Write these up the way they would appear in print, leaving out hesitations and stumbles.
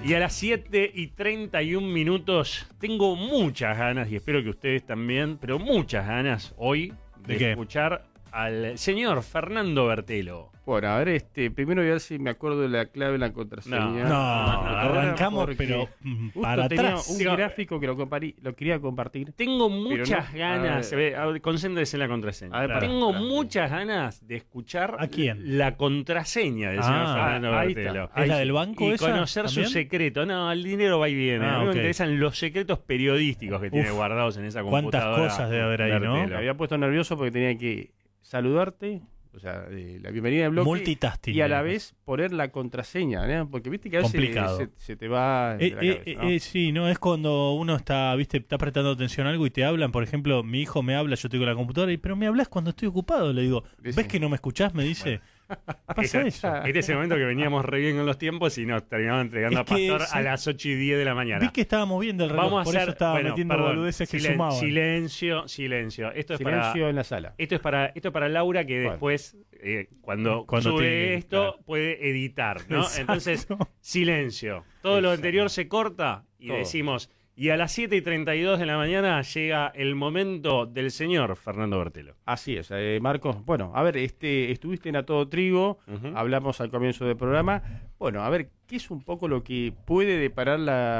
Y a las 7:31 tengo muchas ganas, y espero que ustedes también, pero muchas ganas hoy de escuchar al señor Fernando Bertelo. Bueno, a ver, primero voy a ver si me acuerdo de la clave en la contraseña. No, arrancamos, pero para atrás. Un gráfico que lo quería compartir. Tengo muchas ganas, concéntrese en la contraseña. Tengo muchas ganas de escuchar ¿a quién? La contraseña del señor Fernando Bertelo. ¿Es la del banco y esa? Conocer ¿también? su secreto. No, el dinero va y viene. A mí me interesan los secretos periodísticos que tiene guardados en esa computadora. Cuántas cosas debe haber ahí, Bertelo. ¿no? Me había puesto nervioso porque tenía que saludarte, o sea, la bienvenida al bloque. Multitasking. Y a la vez poner la contraseña, ¿no? Porque viste que a veces se te va de la cabeza, ¿no? Sí, no es cuando uno está prestando atención a algo y te hablan. Por ejemplo, mi hijo me habla, yo estoy con la computadora, pero me hablas cuando estoy ocupado. Le digo, ¿ves que no me escuchás? Me dice. Pasa eso. Este es el momento que veníamos re bien con los tiempos y nos terminamos entregando a Pastor a las 8:10 de la mañana. Vi que estábamos viendo el reloj, por eso estaba metiendo boludeces que sumaban. Silencio. Esto es silencio en la sala. Esto es para Laura, que después, cuando sube esto, puede editar, ¿no? Exacto. Entonces, silencio. Todo lo anterior se corta y decimos... Y a las 7:32 de la mañana llega el momento del señor Fernando Bertelo. Así es, Marcos. Bueno, a ver, estuviste en A Todo Trigo, hablamos al comienzo del programa. Bueno, a ver, ¿qué es un poco lo que puede deparar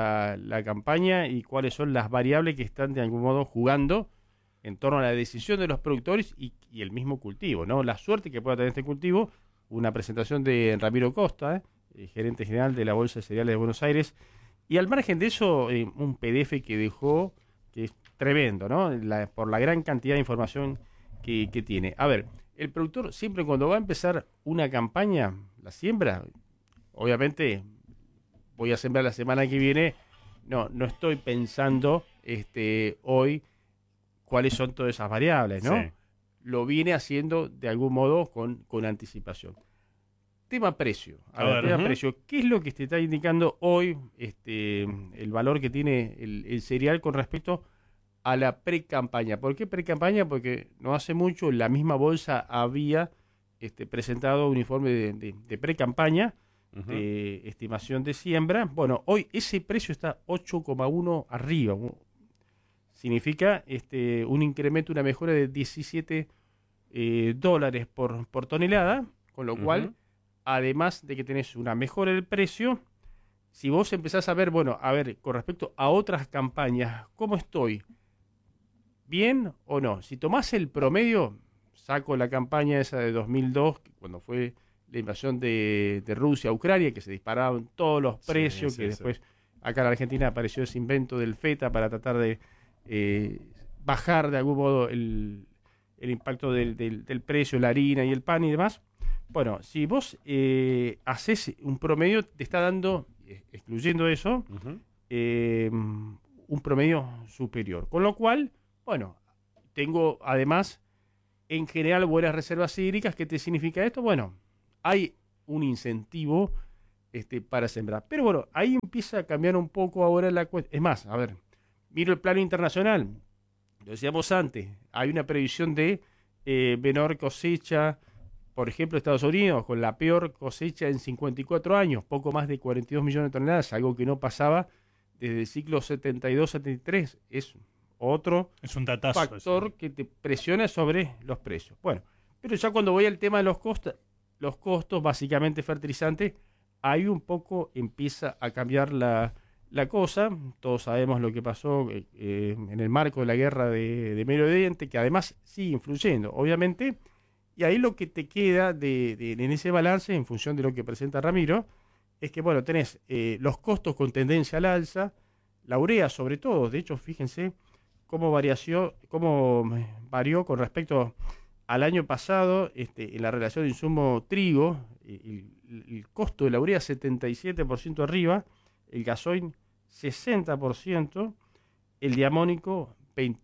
la campaña y cuáles son las variables que están de algún modo jugando en torno a la decisión de los productores y el mismo cultivo, ¿no? La suerte que pueda tener este cultivo, una presentación de Ramiro Costa, gerente general de la Bolsa de Cereales de Buenos Aires. Y al margen de eso, un PDF que dejó, que es tremendo, ¿no? Por la gran cantidad de información que tiene. A ver, el productor siempre cuando va a empezar una campaña, la siembra, obviamente voy a sembrar la semana que viene, no estoy pensando hoy cuáles son todas esas variables, ¿no? Sí. Lo viene haciendo de algún modo con anticipación. Tema precio. Precio. ¿Qué es lo que te está indicando hoy el valor que tiene el cereal con respecto a la pre-campaña? ¿Por qué pre-campaña? Porque no hace mucho la misma bolsa había presentado un informe de pre-campaña, de estimación de siembra. Bueno, hoy ese precio está 8,1 arriba. Significa un incremento, una mejora de $17 por tonelada, con lo cual... Además de que tenés una mejora del precio, si vos empezás a ver, con respecto a otras campañas, ¿cómo estoy? ¿Bien o no? Si tomás el promedio, saco la campaña esa de 2002, cuando fue la invasión de Rusia a Ucrania, que se dispararon todos los precios, después acá en la Argentina apareció ese invento del FETA para tratar de bajar de algún modo el impacto del precio, la harina y el pan y demás. Bueno, si vos haces un promedio, te está dando, excluyendo eso, un promedio superior. Con lo cual, tengo además, en general, buenas reservas hídricas. ¿Qué te significa esto? Bueno, hay un incentivo para sembrar. Pero ahí empieza a cambiar un poco ahora la cuestión. Es más, a ver, miro el plano internacional. Lo decíamos antes, hay una previsión de menor cosecha. Por ejemplo, Estados Unidos, con la peor cosecha en 54 años, poco más de 42 millones de toneladas, algo que no pasaba desde el ciclo 72-73. Es otro factor que te presiona sobre los precios. Bueno, pero ya cuando voy al tema de los costos, básicamente fertilizantes, ahí un poco empieza a cambiar la cosa. Todos sabemos lo que pasó en el marco de la guerra de Medio Oriente, que además sigue influyendo, obviamente. Y ahí lo que te queda en ese balance, en función de lo que presenta Ramiro, es que, tenés los costos con tendencia al alza, la urea sobre todo. De hecho, fíjense cómo varió con respecto al año pasado en la relación de insumo-trigo. El costo de la urea 77% arriba, el gasoil 60%, el diamónico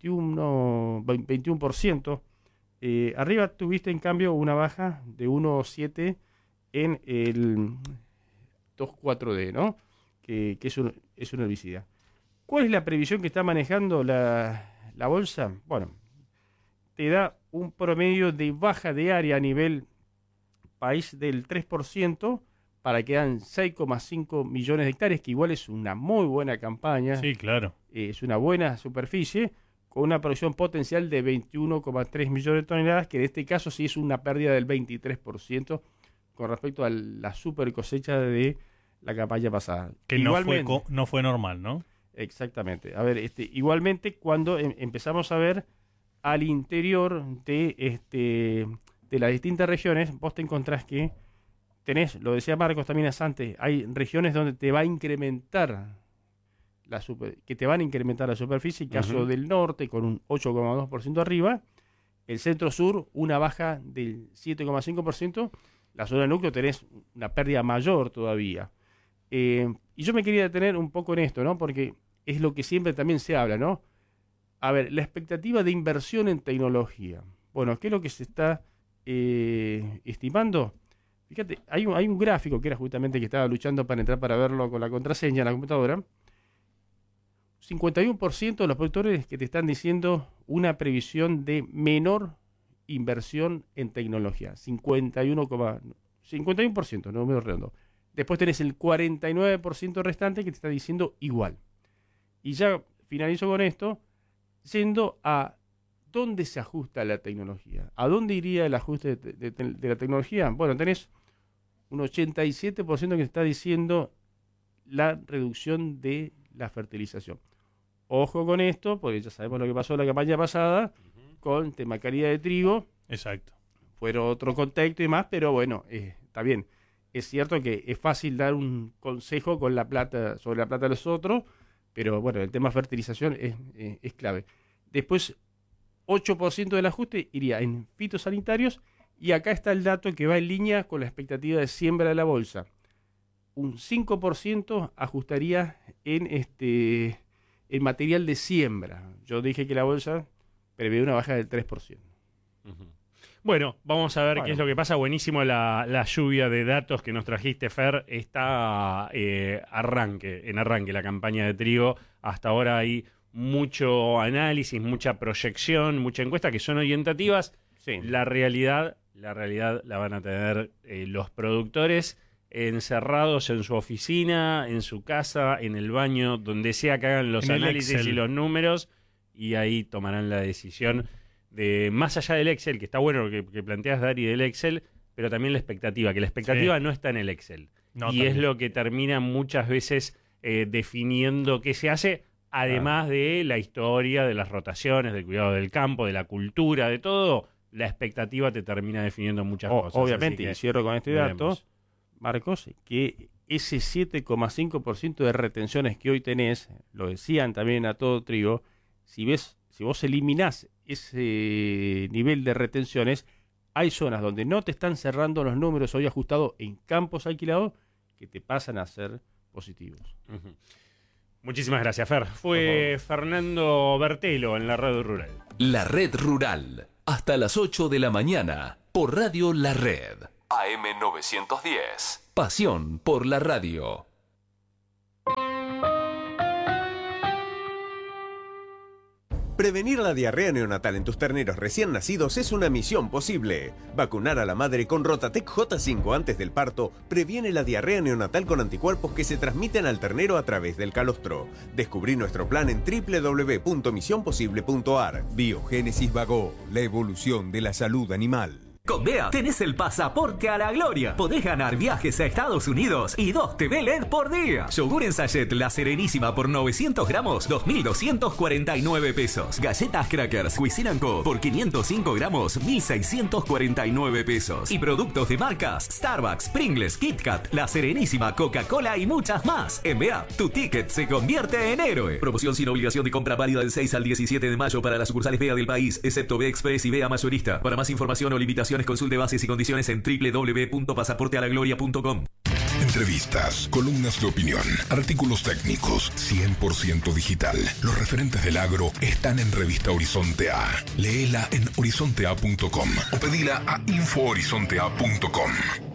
21%. Arriba tuviste en cambio una baja de 1,7 en el 2,4-D, ¿no? Que es un herbicida. ¿Cuál es la previsión que está manejando la bolsa? Bueno, te da un promedio de baja de área a nivel país del 3%, para que hagan 6,5 millones de hectáreas, que igual es una muy buena campaña. Sí, claro. Es una buena superficie, con una producción potencial de 21,3 millones de toneladas, que en este caso sí es una pérdida del 23% con respecto a la super cosecha de la campaña pasada. Que no fue normal, ¿no? Exactamente. A ver, igualmente cuando empezamos a ver al interior de las distintas regiones, vos te encontrás que tenés, lo decía Marcos también antes, hay regiones donde te va a incrementar que te van a incrementar la superficie, el caso del norte con un 8,2% arriba, el centro-sur una baja del 7,5%, la zona del núcleo tenés una pérdida mayor todavía. Y yo me quería detener un poco en esto, ¿no? Porque es lo que siempre también se habla, ¿no? A ver, la expectativa de inversión en tecnología. Bueno, ¿qué es lo que se está estimando? Fíjate, hay un gráfico que era justamente que estaba luchando para entrar para verlo con la contraseña en la computadora. 51% de los productores que te están diciendo una previsión de menor inversión en tecnología. 51%, número redondo. Después tenés el 49% restante que te está diciendo igual. Y ya finalizo con esto, yendo a dónde se ajusta la tecnología. ¿A dónde iría el ajuste de la tecnología? Bueno, tenés un 87% que te está diciendo la reducción de la fertilización. Ojo con esto, porque ya sabemos lo que pasó en la campaña pasada con tema calidad de trigo. Exacto. Fueron otro contexto y más, pero bueno, está bien. Es cierto que es fácil dar un consejo con la plata sobre la plata de los otros, pero bueno, el tema fertilización es clave. Después, 8% del ajuste iría en fitosanitarios, y acá está el dato que va en línea con la expectativa de siembra de la bolsa. Un 5% ajustaría en material de siembra. Yo dije que la bolsa prevé una baja del 3%. Bueno, vamos a ver qué es lo que pasa. Buenísimo la lluvia de datos que nos trajiste, Fer. Está en arranque la campaña de trigo. Hasta ahora hay mucho análisis, mucha proyección, mucha encuesta que son orientativas. Sí. La realidad la van a tener los productores encerrados en su oficina, en su casa, en el baño, donde sea que hagan los análisis y los números, y ahí tomarán la decisión de, más allá del Excel, que está bueno lo que planteas, Dari, del Excel, pero también la expectativa, que la expectativa no está en el Excel. No, y también es lo que termina muchas veces definiendo qué se hace, además de la historia, de las rotaciones, del cuidado del campo, de la cultura, de todo. La expectativa te termina definiendo muchas cosas. Obviamente, y cierro con este dato, Marcos, que ese 7,5% de retenciones que hoy tenés, lo decían también a todo trigo, si vos eliminás ese nivel de retenciones, hay zonas donde no te están cerrando los números hoy ajustados en campos alquilados que te pasan a ser positivos. Muchísimas gracias, Fer. Fue Fernando Bertelo en la Red Rural. La Red Rural, hasta las 8 de la mañana, por Radio La Red. AM 910. Pasión por la radio. Prevenir la diarrea neonatal en tus terneros recién nacidos es una misión posible. Vacunar a la madre con Rotatec J5 antes del parto previene la diarrea neonatal con anticuerpos que se transmiten al ternero a través del calostro. Descubrí nuestro plan en www.misionposible.ar. Biogénesis Bagó, la evolución de la salud animal. Con BEA tenés el pasaporte a la gloria. Podés ganar viajes a Estados Unidos y 2 TV LED por día. Yogur en sachet La Serenísima por 900 gramos, 2.249 pesos. Galletas Crackers Cuisine & Co. por 505 gramos, 1.649 pesos. Y productos de marcas Starbucks, Pringles, Kit Kat, La Serenísima, Coca-Cola y muchas más. En BEA, tu ticket se convierte en héroe. Promoción sin obligación de compra válida del 6 al 17 de mayo para las sucursales BEA del país, excepto BEA Express y BEA Mayorista. Para más información o limitación, consulte bases y condiciones en www.pasaportealagloria.com. Entrevistas, columnas de opinión, artículos técnicos, 100% digital. Los referentes del agro están en Revista Horizonte A. Léela en horizontea.com o pedila a infohorizontea.com.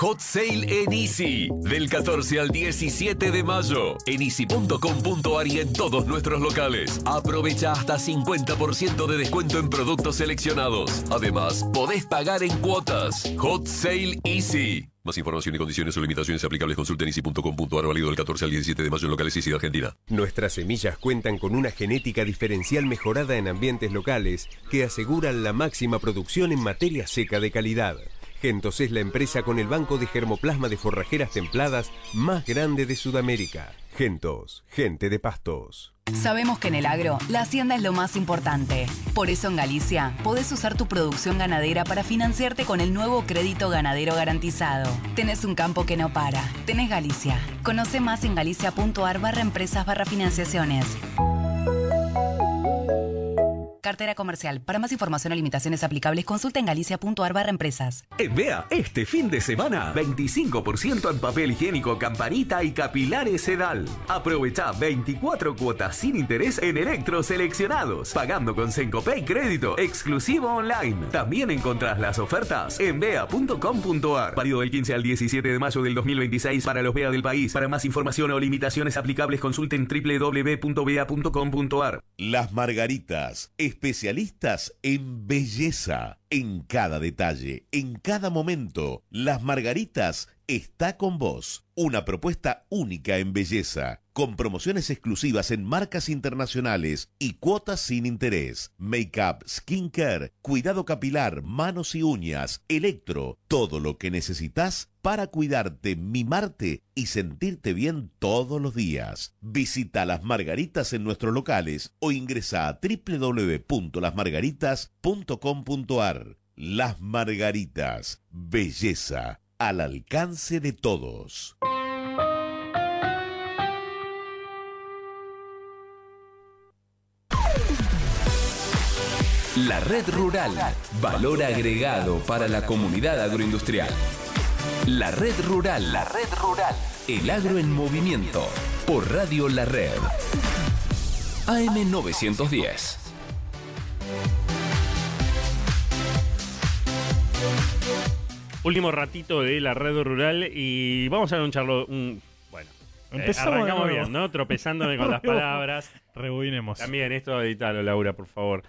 Hot Sale en Easy. Del 14 al 17 de mayo. En easy.com.ar y en todos nuestros locales. Aprovecha hasta 50% de descuento en productos seleccionados. Además, podés pagar en cuotas. Hot Sale Easy. Más información y condiciones o limitaciones aplicables consulta en easy.com.ar, válido del 14 al 17 de mayo en locales Easy de Argentina. Nuestras semillas cuentan con una genética diferencial mejorada en ambientes locales que aseguran la máxima producción en materia seca de calidad. Gentos es la empresa con el banco de germoplasma de forrajeras templadas más grande de Sudamérica. Gentos, gente de pastos. Sabemos que en el agro, la hacienda es lo más importante. Por eso en Galicia, podés usar tu producción ganadera para financiarte con el nuevo crédito ganadero garantizado. Tenés un campo que no para. Tenés Galicia. Conoce más en galicia.ar/empresas/financiaciones. Cartera comercial. Para más información o limitaciones aplicables, consulta en galicia.ar/empresas. En Bea, este fin de semana, 25% en papel higiénico Campanita y capilares Sedal. Aprovecha 24 cuotas sin interés en electros seleccionados, pagando con Sencopay Crédito, exclusivo online. También encontrás las ofertas en bea.com.ar. Válido del 15 al 17 de mayo del 2026 para los Bea del país. Para más información o limitaciones aplicables, consulten www.bea.com.ar. Las Margaritas, especialistas en belleza, en cada detalle, en cada momento. Las Margaritas está con vos. Una propuesta única en belleza, con promociones exclusivas en marcas internacionales y cuotas sin interés. Make-up, skincare, cuidado capilar, manos y uñas, electro, todo lo que necesitas para cuidarte, mimarte y sentirte bien todos los días. Visita Las Margaritas en nuestros locales o ingresa a www.lasmargaritas.com.ar. Las Margaritas, belleza al alcance de todos. La Red Rural, valor agregado para la comunidad agroindustrial. La Red Rural, el agro en movimiento, por Radio La Red. AM 910. Último ratito de la Red Rural y vamos a dar un charlo. Bueno, arrancamos bien, ¿no? Tropezándome con las palabras. Rebobinemos. También esto editalo, Laura, por favor.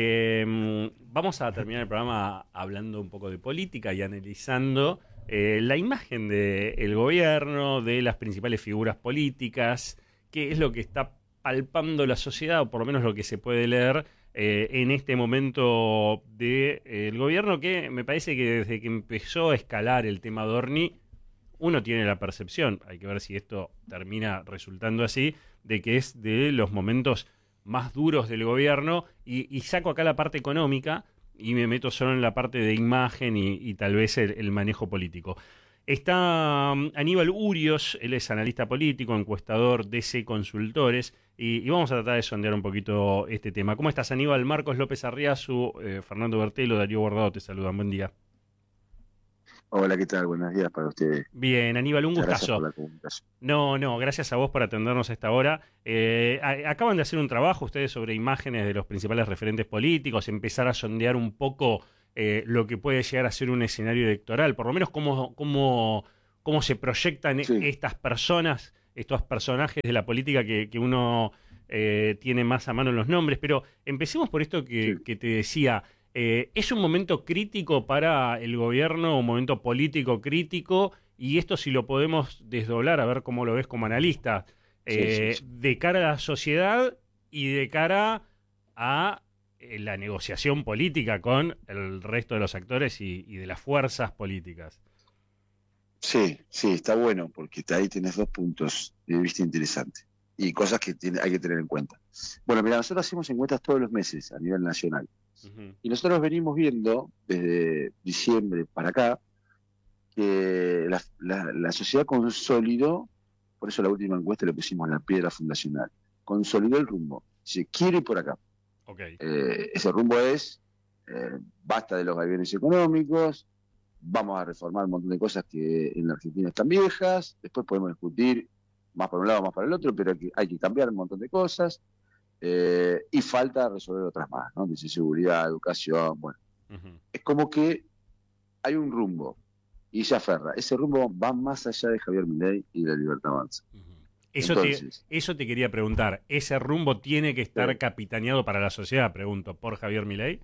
Vamos a terminar el programa hablando un poco de política y analizando la imagen del gobierno, de las principales figuras políticas, qué es lo que está palpando la sociedad, o por lo menos lo que se puede leer en este momento del gobierno, que me parece que desde que empezó a escalar el tema Dorni, uno tiene la percepción, hay que ver si esto termina resultando así, de que es de los momentos más duros del gobierno, y saco acá la parte económica y me meto solo en la parte de imagen y tal vez el manejo político. Está Aníbal Urios, él es analista político, encuestador DC Consultores, y vamos a tratar de sondear un poquito este tema. ¿Cómo estás, Aníbal? Marcos López Arriazu, Fernando Bertelo, Darío Bordado te saludan. Buen día. Hola, ¿qué tal? Buenos días para ustedes. Bien, Aníbal, un gustazo. Gracias por la comunicación. No, gracias a vos por atendernos a esta hora. Acaban de hacer un trabajo ustedes sobre imágenes de los principales referentes políticos, empezar a sondear un poco lo que puede llegar a ser un escenario electoral, por lo menos cómo se proyectan estas personas, estos personajes de la política que uno tiene más a mano en los nombres. Pero empecemos por esto que te decía. ¿Es un momento crítico para el gobierno, un momento político crítico? Y esto, si lo podemos desdoblar, a ver cómo lo ves como analista, de cara a la sociedad y de cara a la negociación política con el resto de los actores y de las fuerzas políticas. Sí, está bueno, porque ahí tienes dos puntos de vista interesantes y cosas que hay que tener en cuenta. Bueno, mira, nosotros hacemos encuestas todos los meses a nivel nacional. Y nosotros venimos viendo desde diciembre para acá que la sociedad consolidó, por eso la última encuesta le pusimos la piedra fundacional, consolidó el rumbo, se quiere ir por acá. Ese rumbo es, basta de los vaivenes económicos, vamos a reformar un montón de cosas que en la Argentina están viejas, después podemos discutir más por un lado, más para el otro, pero hay que cambiar un montón de cosas. Y falta resolver otras más, ¿no? Dice seguridad, educación, bueno. Es como que hay un rumbo. y se aferra. Ese rumbo va más allá de Javier Milei y de Libertad Avanza. Eso te quería preguntar. ¿Ese rumbo tiene que estar capitaneado para la sociedad, pregunto, por Javier Milei?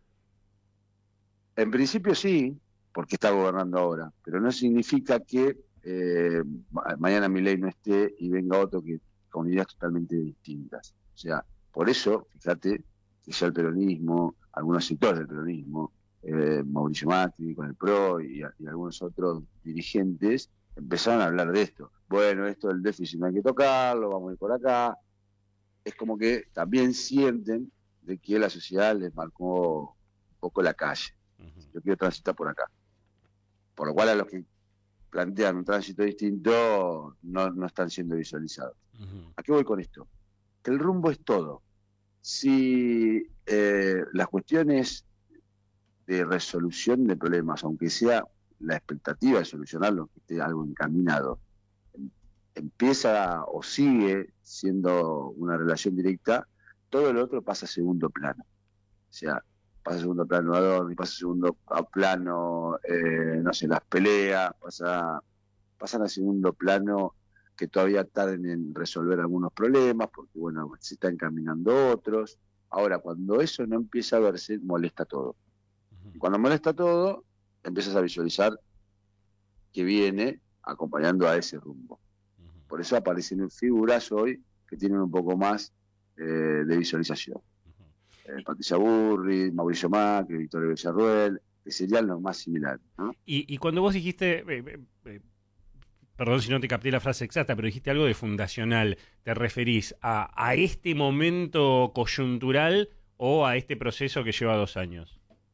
En principio sí, porque está gobernando ahora, pero no significa que mañana Milei no esté y venga otro que con ideas totalmente distintas. O sea, por eso, fíjate, que ya el peronismo, algunos sectores del peronismo, Mauricio Macri con el PRO y algunos otros dirigentes empezaron a hablar de esto. Bueno, esto del déficit no hay que tocarlo, vamos a ir por acá. Es como que también sienten de que la sociedad les marcó un poco la calle. Yo quiero transitar por acá. Por lo cual a los que plantean un tránsito distinto no están siendo visualizados. ¿A qué voy con esto? Que el rumbo es todo. Si las cuestiones de resolución de problemas, aunque sea la expectativa de solucionarlo, que esté algo encaminado, empieza o sigue siendo una relación directa, todo lo otro pasa a segundo plano. O sea, pasa a segundo plano Adorni, pasa a segundo plano, no sé, las peleas, pasan a segundo plano que todavía tarden en resolver algunos problemas, porque bueno, se están encaminando otros. Ahora, cuando eso no empieza a verse, molesta todo. Y cuando molesta todo, empiezas a visualizar que viene acompañando a ese rumbo. Por eso aparecen figuras hoy que tienen un poco más de visualización. Patricia Burri, Mauricio Macri, Victoria Villarruel, que serían los más similares, ¿no? Y cuando vos dijiste, perdón si no te capté la frase exacta, pero dijiste algo de fundacional, ¿te referís a este momento coyuntural o a este proceso que lleva 2 años?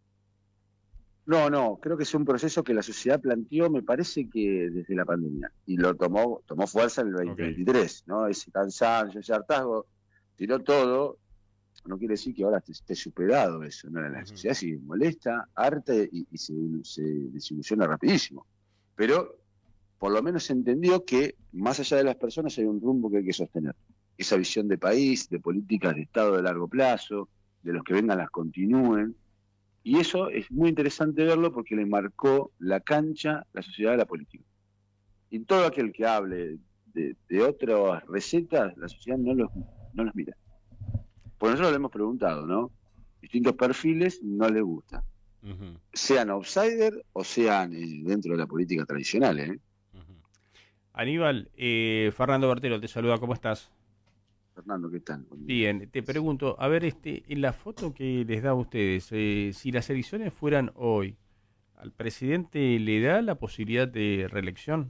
No, creo que es un proceso que la sociedad planteó, me parece que desde la pandemia, y lo tomó fuerza en el 2023, ¿no? Ese cansancio, ese hartazgo, tiró todo. No quiere decir que ahora esté superado eso, ¿no? La sociedad sigue molesta, harta y se desilusiona rapidísimo. Pero por lo menos se entendió que más allá de las personas hay un rumbo que hay que sostener. Esa visión de país, de políticas de Estado de largo plazo, de los que vengan las continúen. Y eso es muy interesante verlo porque le marcó la cancha la sociedad de la política. Y todo aquel que hable de otras recetas, la sociedad no los mira. Pues nosotros le hemos preguntado, ¿no? Distintos perfiles no les gusta. Sean outsider o sean dentro de la política tradicional, ¿eh? Aníbal, Fernando Bertelo te saluda, ¿cómo estás? Fernando, ¿qué tal? Bien, te pregunto, a ver, en la foto que les da a ustedes, si las elecciones fueran hoy, ¿al presidente le da la posibilidad de reelección?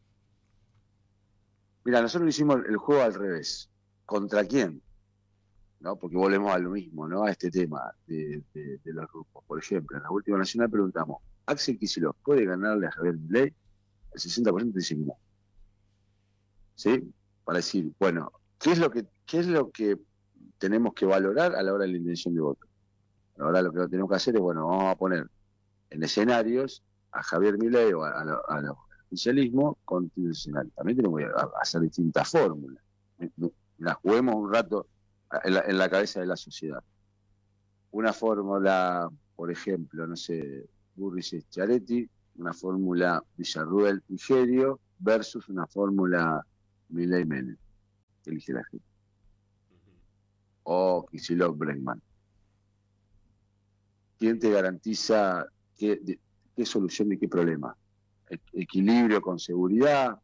Mira, nosotros hicimos el juego al revés. ¿Contra quién? ¿No? Porque volvemos a lo mismo, ¿no? A este tema de los grupos. Por ejemplo, en la última nacional preguntamos, ¿Axel Kicillof puede ganarle a Javier Milei? El 60% dice que no. ¿Sí? Para decir, bueno, ¿qué es lo que tenemos que valorar a la hora de la intención de voto? Ahora lo que tenemos que hacer es, bueno, vamos a poner en escenarios a Javier Milei o al oficialismo constitucional. También tenemos que hacer distintas fórmulas. Las juguemos un rato en la cabeza de la sociedad. Una fórmula, por ejemplo, no sé, Burris Schiaretti, una fórmula Villarruel Frigerio versus una fórmula Milei Menem. Elige la gente. O Kicillof Bregman. ¿Quién te garantiza qué solución de qué problema? Equilibrio con seguridad,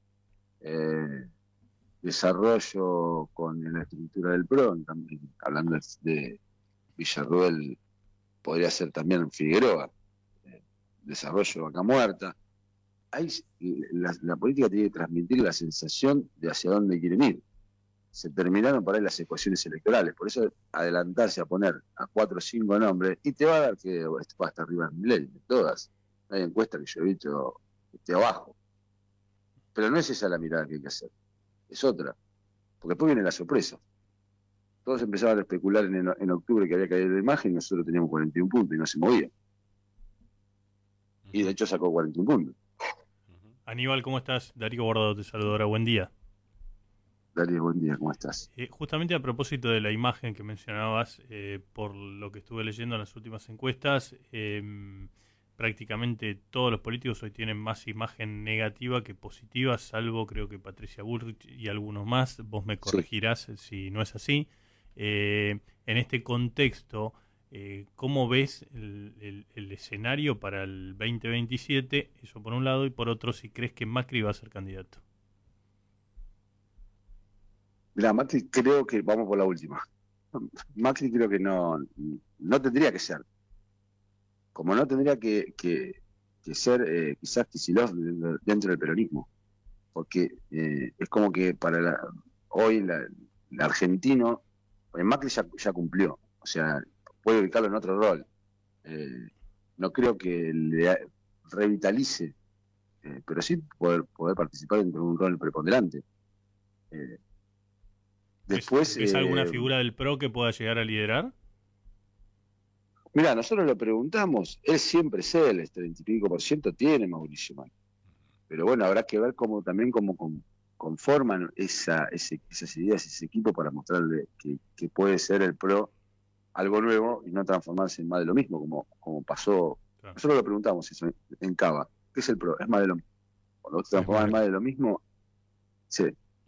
desarrollo con la estructura del PRO, también, hablando de Villarruel, podría ser también Figueroa, desarrollo Vaca Muerta. La política tiene que transmitir la sensación de hacia dónde quieren ir. Se terminaron por ahí las ecuaciones electorales, por eso adelantarse a poner a 4 o 5 nombres, y te va a dar que va hasta arriba en Milei, de todas. No hay encuesta que yo he visto que esté abajo. Pero no es esa la mirada que hay que hacer. Es otra, porque después viene la sorpresa. Todos empezaban a especular en octubre que había caído la imagen y nosotros teníamos 41 puntos y no se movía. Y de hecho sacó 41 puntos. Aníbal, ¿cómo estás? Darío Bordado te saluda ahora, buen día. Darío, buen día, ¿cómo estás? Justamente a propósito de la imagen que mencionabas, por lo que estuve leyendo en las últimas encuestas, prácticamente todos los políticos hoy tienen más imagen negativa que positiva, salvo creo que Patricia Bullrich y algunos más. Vos me corregirás si no es así. En este contexto, ¿cómo ves el escenario para el 2027? Eso por un lado, y por otro, si crees que Macri va a ser candidato. Mirá, Macri creo que, vamos por la última, Macri creo que no tendría que ser. Como no tendría que ser quizás Kicillof dentro del peronismo. Porque es como que hoy el argentino, Macri ya cumplió. O sea, puede ubicarlo en otro rol. No creo que le revitalice, pero sí poder participar en un rol preponderante. Después, ¿Ves alguna figura del PRO que pueda llegar a liderar? Mira, nosotros lo preguntamos, él siempre es él, el 30 y pico% tiene Mauricio Macri. Pero bueno, habrá que ver cómo conforman esas ideas, ese equipo para mostrarle que puede ser el PRO algo nuevo y no transformarse en más de lo mismo, como pasó. Claro. Nosotros lo preguntamos eso en Cava. ¿Qué es el PRO? Es más de lo mismo. Cuando vos te transformás en más de lo mismo, sí.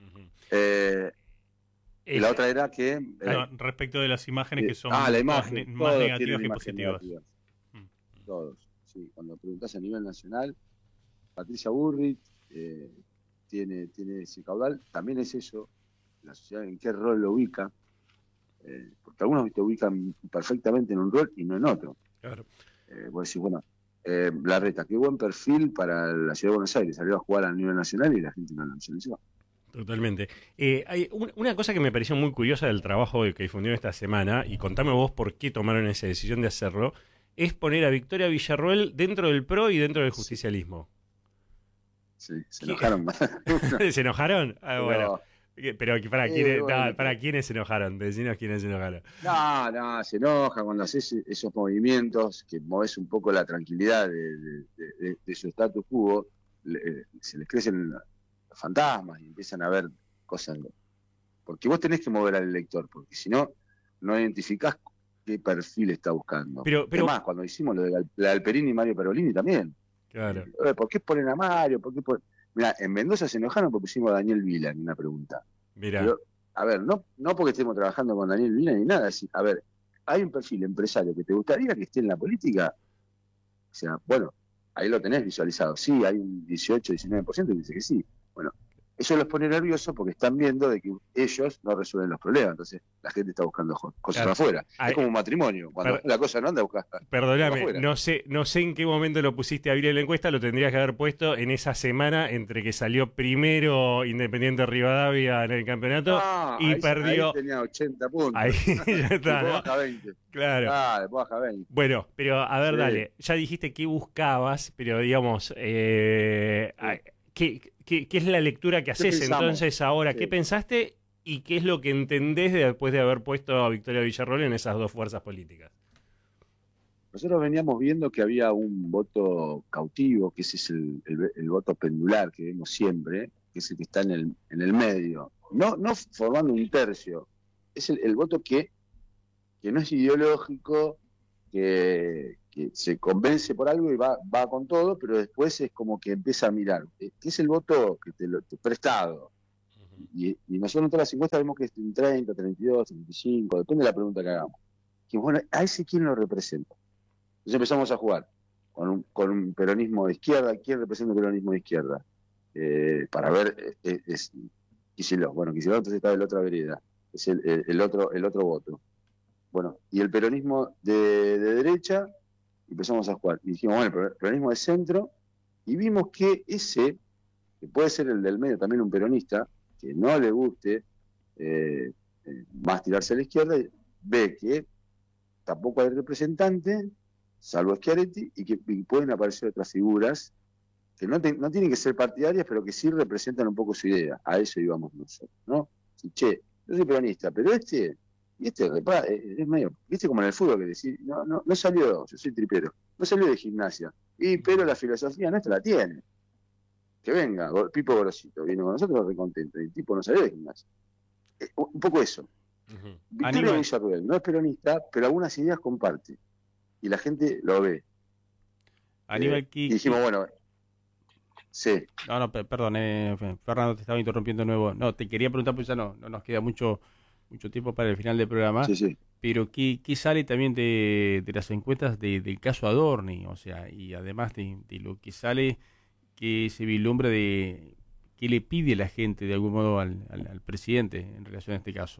Y la otra era que... respecto de las imágenes que son la imagen, más negativas que positivas. Todos, sí. Cuando preguntás a nivel nacional, Patricia Bullrich tiene ese caudal. También es eso, la sociedad en qué rol lo ubica. Porque algunos te ubican perfectamente en un rol y no en otro. Claro. Vos decís, bueno, Larreta, qué buen perfil para la ciudad de Buenos Aires. Salió a jugar a nivel nacional y la gente no lo nacionalizó. Totalmente. Hay una cosa que me pareció muy curiosa del trabajo que difundieron esta semana, y contame vos por qué tomaron esa decisión de hacerlo, es poner a Victoria Villarroel dentro del PRO y dentro del justicialismo. Sí, se enojaron más. ¿Se enojaron? Bueno. Pero ¿para quiénes se enojaron? Decinos quiénes se enojaron. No, se enoja cuando haces esos movimientos, que movés un poco la tranquilidad de su status quo, se les crecen fantasmas y empiezan a ver cosas. Porque vos tenés que mover al elector, porque si no identificás qué perfil está buscando. Pero además, cuando hicimos lo de la Alperini y Mario Perolini también. Claro. ¿Por qué ponen a Mario? Mirá, en Mendoza se enojaron porque pusimos a Daniel Vila en una pregunta. Mirá. Pero, a ver, no porque estemos trabajando con Daniel Vila ni nada. A ver, ¿hay un perfil empresario que te gustaría que esté en la política? O sea, bueno, ahí lo tenés visualizado. Sí, hay un 18-19% que dice que sí. Bueno, eso los pone nerviosos porque están viendo de que ellos no resuelven los problemas. Entonces la gente está buscando cosas afuera. Es como un matrimonio. Cuando la cosa no anda, buscas. Perdóname, no sé en qué momento lo pusiste a abrir la encuesta. Lo tendrías que haber puesto en esa semana entre que salió primero Independiente Rivadavia en el campeonato y perdió. Ahí tenía 80 puntos. Ahí ya está, ¿no? Baja 20. Claro. Después baja 20. Bueno, pero a ver, dale. Ya dijiste qué buscabas, pero digamos, ¿Qué es la lectura que haces entonces ahora? Sí. ¿Qué pensaste y qué es lo que entendés después de haber puesto a Victoria Villarroel en esas dos fuerzas políticas? Nosotros veníamos viendo que había un voto cautivo, que ese es el voto pendular que vemos siempre, que es el que está en el medio. No formando un tercio. Es el voto que no es ideológico, que se convence por algo y va con todo, pero después es como que empieza a mirar, que es el voto que te prestado. Y nosotros en todas las encuestas vemos que es en 30, 32, 35, depende de la pregunta que hagamos. Que bueno, a ese quién lo representa. Entonces empezamos a jugar con un peronismo de izquierda. ¿Quién representa el peronismo de izquierda? Para ver, Kicillof. Bueno, Kicillof entonces está de la otra vereda. Es el otro voto. Bueno, y el peronismo de derecha, empezamos a jugar. Y dijimos, bueno, el peronismo de centro, y vimos que ese, que puede ser el del medio también un peronista, que no le guste más tirarse a la izquierda, ve que tampoco hay representante, salvo Schiaretti, y que pueden aparecer otras figuras que no tienen que ser partidarias, pero que sí representan un poco su idea. A eso íbamos nosotros, ¿no? Sí, che, yo soy peronista, pero es medio, viste como en el fútbol que decir, no salió, yo soy tripero, no salió de Gimnasia, pero la filosofía nuestra la tiene. Que venga, Pipo Gorosito, vino con nosotros recontento, y el tipo no salió de Gimnasia. Un poco eso. Victoria Villarroel no es peronista, pero algunas ideas comparte, y la gente lo ve. Aníbal, y dijimos, bueno, sí. No, perdón, Fernando, te estaba interrumpiendo de nuevo. No, te quería preguntar, pues ya no nos queda mucho tiempo para el final del programa. Sí. Pero ¿qué sale también de las encuestas del caso Adorni? O sea, y además de lo que sale, que se vislumbra de qué le pide la gente de algún modo al presidente en relación a este caso.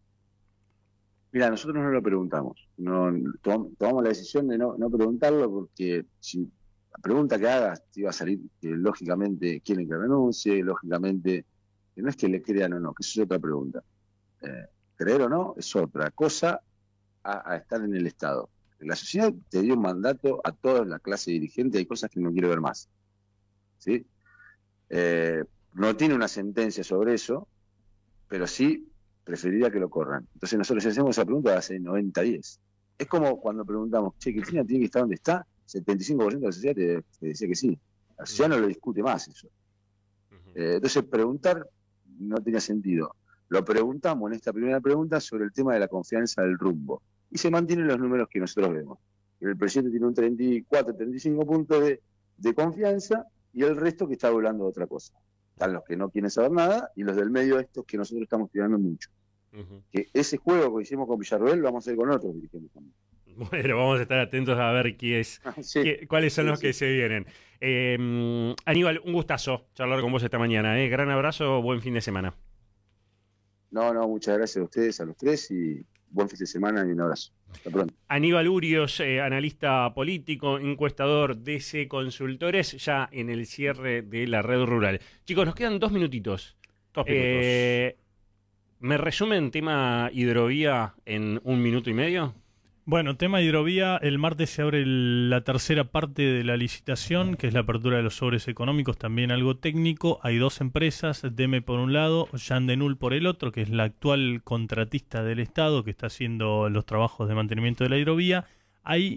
Mira, nosotros no lo preguntamos. Tomamos la decisión de no preguntarlo porque si la pregunta que hagas te iba a salir que lógicamente quieren que renuncie, lógicamente, que no es que le crean o no, que eso es otra pregunta. Creer o no es otra cosa a estar en el Estado. La sociedad te dio un mandato a toda la clase dirigente, hay cosas que no quiero ver más. ¿Sí? No tiene una sentencia sobre eso, pero sí preferiría que lo corran. Entonces nosotros hacemos esa pregunta hace 90-10. Es como cuando preguntamos, che, ¿Cristina tiene que estar donde está? 75% de la sociedad te decía que sí. La sociedad no lo discute más eso. Entonces preguntar no tenía sentido. Lo preguntamos en esta primera pregunta sobre el tema de la confianza del rumbo. Y se mantienen los números que nosotros vemos. El presidente tiene un 34, 35 puntos de confianza y el resto que está hablando de otra cosa. Están los que no quieren saber nada y los del medio estos que nosotros estamos tirando mucho. Que ese juego que hicimos con Villarroel lo vamos a hacer con otros dirigentes también. Bueno, vamos a estar atentos a ver cuáles son los que se vienen. Aníbal, un gustazo charlar con vos esta mañana. Gran abrazo, buen fin de semana. No, muchas gracias a ustedes, a los tres, y buen fin de semana y un abrazo. Hasta pronto. Aníbal Urios, analista político, encuestador, DC Consultores, ya en el cierre de la red rural. Chicos, nos quedan 2 minutitos. 2 minutos. ¿Me resumen tema hidrovía en 1 minuto y medio? Bueno, tema hidrovía, el martes se abre la tercera parte de la licitación, que es la apertura de los sobres económicos, también algo técnico. Hay 2 empresas, DEME por un lado, Jan de Null por el otro, que es la actual contratista del Estado, que está haciendo los trabajos de mantenimiento de la hidrovía. Hay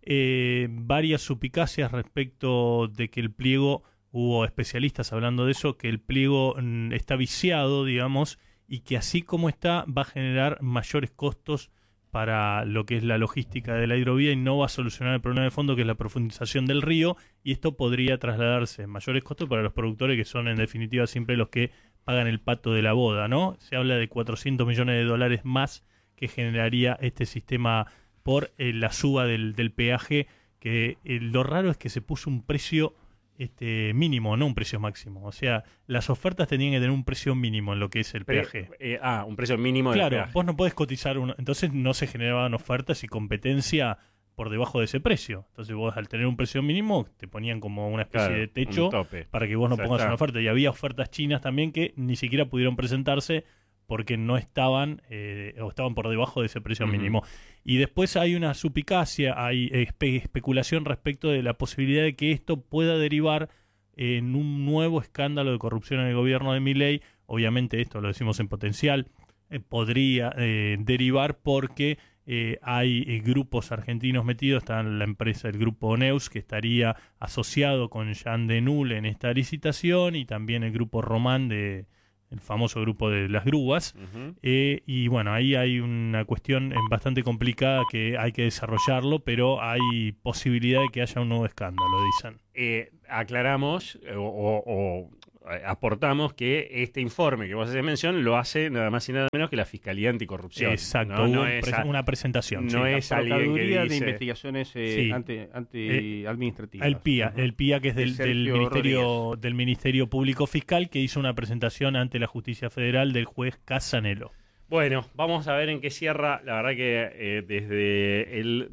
varias suspicacias respecto de que el pliego, hubo especialistas hablando de eso, que el pliego está viciado, digamos, y que así como está va a generar mayores costos para lo que es la logística de la hidrovía y no va a solucionar el problema de fondo, que es la profundización del río, y esto podría trasladarse en mayores costos para los productores, que son en definitiva siempre los que pagan el pato de la boda, ¿no? Se habla de $400 millones más que generaría este sistema por la suba del peaje, que lo raro es que se puso un precio mínimo, no un precio máximo. O sea, las ofertas tenían que tener un precio mínimo en lo que es el peaje. Un precio mínimo del claro, peaje. Vos no podés cotizar entonces no se generaban ofertas y competencia por debajo de ese precio. Entonces vos, al tener un precio mínimo, te ponían como una especie de techo para que vos no pongas una oferta. Y había ofertas chinas también que ni siquiera pudieron presentarse porque no estaban o estaban por debajo de ese precio mínimo. Y después hay una suspicacia, hay especulación respecto de la posibilidad de que esto pueda derivar en un nuevo escándalo de corrupción en el gobierno de Milei. Obviamente esto lo decimos en potencial, podría derivar porque hay grupos argentinos metidos. Está la empresa, el grupo Neus, que estaría asociado con Jan de Null en esta licitación, y también el grupo Román el famoso grupo de las grúas. Y bueno, ahí hay una cuestión bastante complicada que hay que desarrollarlo, pero hay posibilidad de que haya un nuevo escándalo, dicen. Aclaramos o aportamos que este informe que vos haces mención lo hace nada más y nada menos que la Fiscalía Anticorrupción. Exacto, no es una presentación. No es alguien que dice... de investigaciones administrativas. El PIA, que es del Ministerio Público Fiscal, que hizo una presentación ante la Justicia Federal del juez Casanelo. Bueno, vamos a ver en qué cierra. La verdad que desde el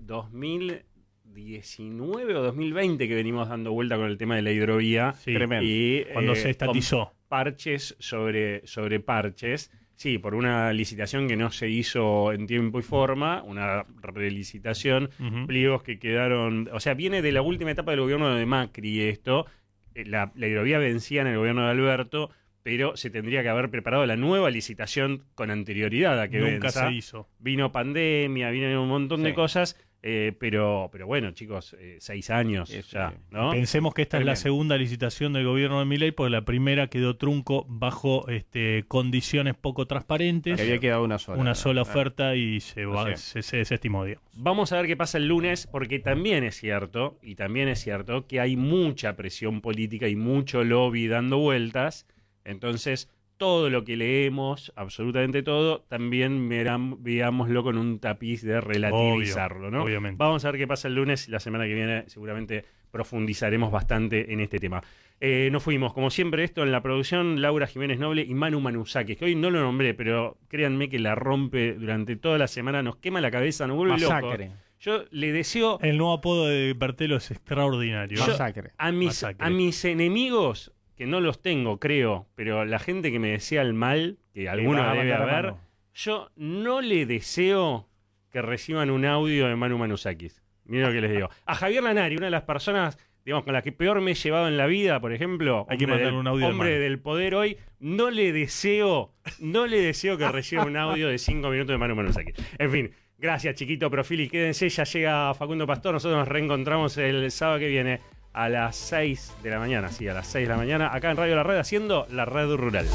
2019 o 2020 que venimos dando vuelta con el tema de la hidrovía. Sí, tremendo. Y, cuando se estatizó. Parches sobre parches. Sí, por una licitación que no se hizo en tiempo y forma, una relicitación, pliegos que quedaron... O sea, viene de la última etapa del gobierno de Macri esto. La hidrovía vencía en el gobierno de Alberto, pero se tendría que haber preparado la nueva licitación con anterioridad a que nunca venza. Se hizo. Vino pandemia, vino un montón de cosas. Pero bueno, chicos, 6 años ya, ¿no? Pensemos que esta es la segunda licitación del gobierno de Milei, porque la primera quedó trunco bajo condiciones poco transparentes. Había quedado una sola oferta y se desestimó, digamos. Vamos a ver qué pasa el lunes, porque también es cierto que hay mucha presión política y mucho lobby dando vueltas. Entonces, todo lo que leemos, absolutamente todo, también veámoslo con un tapiz de relativizarlo, ¿no? Obviamente. Vamos a ver qué pasa el lunes y la semana que viene seguramente profundizaremos bastante en este tema. Nos fuimos, como siempre, esto en la producción, Laura Jiménez Noble y Manu Manusakis, que hoy no lo nombré, pero créanme que la rompe durante toda la semana, nos quema la cabeza, nos vuelve loco. Yo le deseo... El nuevo apodo de Bertelo es extraordinario. A mis enemigos... que no los tengo, creo, pero la gente que me desea el mal, que alguno debe haber, yo no le deseo que reciban un audio de Manu Manusakis. Miren lo que les digo. A Javier Lanari, una de las personas, digamos, con las que peor me he llevado en la vida, por ejemplo, hay que mandar un audio hombre del poder hoy, no le deseo que reciba un audio de 5 minutos de Manu Manusakis. En fin, gracias, chiquito Profili, quédense, ya llega Facundo Pastor, nosotros nos reencontramos el sábado que viene. A las 6 de la mañana, sí, a las 6 de la mañana, acá en Radio La Red, haciendo La Red Rural.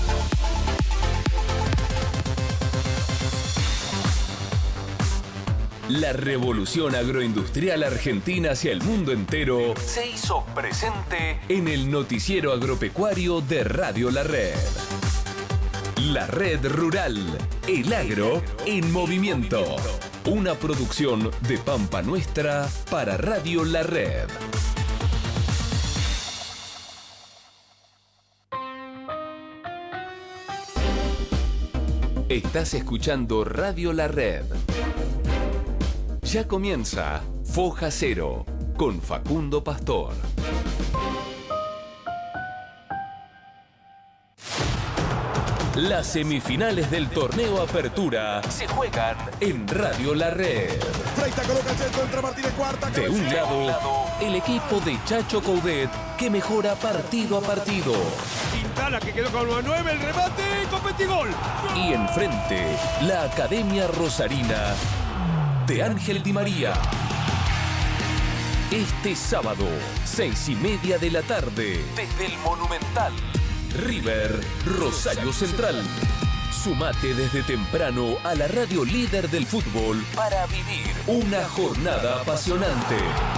La revolución agroindustrial argentina hacia el mundo entero se hizo presente en el noticiero agropecuario de Radio La Red. La Red Rural, el agro en movimiento. Una producción de Pampa Nuestra para Radio La Red. Estás escuchando Radio La Red. Ya comienza Foja Cero con Facundo Pastor. Las semifinales del torneo Apertura se juegan en Radio La Red. Freita coloca el centro entre Martínez Cuarta. De un lado, el equipo de Chacho Coudet que mejora partido a partido. Quintana que quedó con 9, el remate, competigol. Y enfrente, la Academia Rosarina de Ángel Di María. Este sábado, 6:30 de la tarde, desde el Monumental. River, Rosario Central. Sumate desde temprano a la radio líder del fútbol para vivir una jornada apasionante.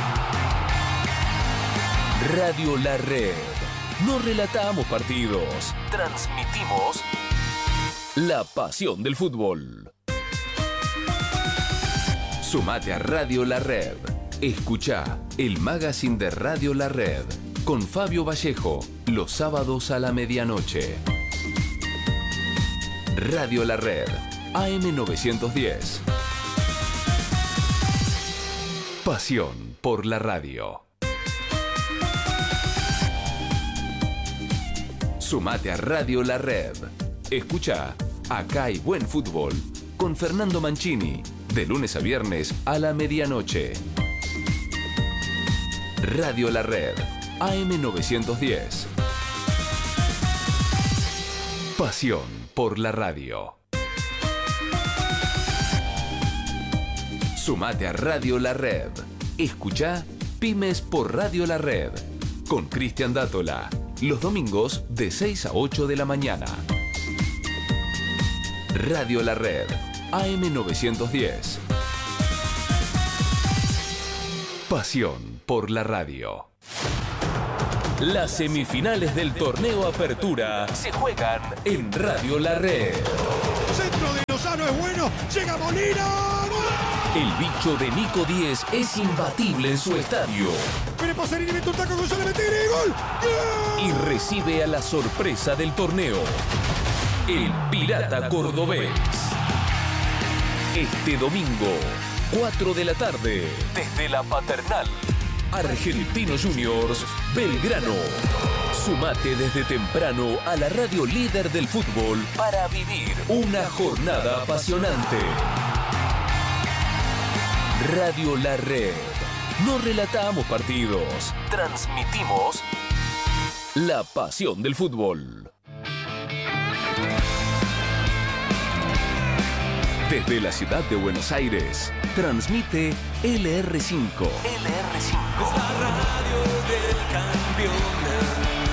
Radio La Red. No relatamos partidos, transmitimos la pasión del fútbol. Sumate a Radio La Red. Escuchá el magazine de Radio La Red con Fabio Vallejo los sábados a la medianoche. Radio La Red, AM910. Pasión por la radio. Sumate a Radio La Red. Escucha Acá hay buen fútbol con Fernando Mancini, de lunes a viernes a la medianoche. Radio La Red, AM910. Pasión por la radio. Sumate a Radio La Red. Escuchá Pymes por Radio La Red con Cristian Dátola, los domingos de 6 a 8 de la mañana. Radio La Red, AM910. Pasión por la radio. Las semifinales del torneo Apertura se juegan en Radio La Red. Centro de Lozano es bueno, llega Molina. El bicho de Nico Díez es imbatible en su estadio. Viene Pasarini, mete un taco con González, mete gol. Y recibe a la sorpresa del torneo, el Pirata Cordobés. Este domingo, 4 de la tarde, desde la Paternal. Argentinos Juniors, Belgrano. Sumate desde temprano a la radio líder del fútbol para vivir una jornada apasionante. Radio La Red. No relatamos partidos, transmitimos la pasión del fútbol. Desde la ciudad de Buenos Aires, transmite LR5. Es la radio del campeón.